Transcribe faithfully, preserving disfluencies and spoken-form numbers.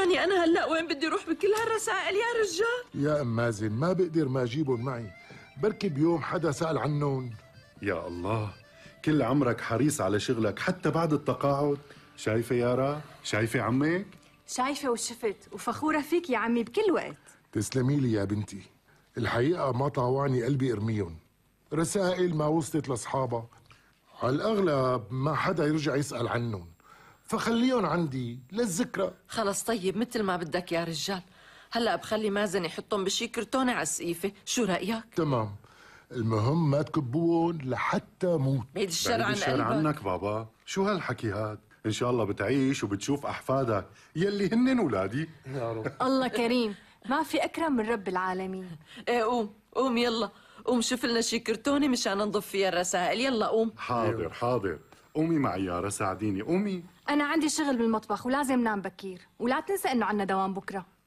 يعني أنا هلأ وين بدي أروح بكل هالرسائل يا رجال؟ يا أم مازن ما بقدر ما أجيبهم معي، بركي بيوم حدا سأل عنهم. يا الله، كل عمرك حريص على شغلك حتى بعد التقاعد. شايفة يارا؟ شايفة عمك؟ شايفة وشفت وفخورة فيك يا عمي بكل وقت. تسلمي لي يا بنتي، الحقيقة ما طاوعني قلبي ارميهم، رسائل ما وصلت لاصحابها، على الأغلب ما حدا يرجع يسأل عنهم، فخليهم عندي للذكرى. خلص طيب مثل ما بدك يا رجال، هلأ بخلي مازن يحطهم بشي كرتونة على السقيفة، شو رأيك؟ تمام، المهم ما تكبون لحتى موت. بعيد الشر بعيد عن الشر قلبك. عنك بابا، شو هالحكي هاد؟ إن شاء الله بتعيش وبتشوف أحفادك يلي هنن ولادي. يا رب. الله كريم، ما في أكرم من رب العالمين. ايه قوم قوم يلا، قوم شوف لنا شي كرتونة مشان نضف فيها الرسائل، يلا قوم. حاضر حاضر، قومي معي يارا ساعديني، قومي. أنا عندي شغل بالمطبخ ولازم نام بكير، ولا تنسى إنه عنا دوام بكرة.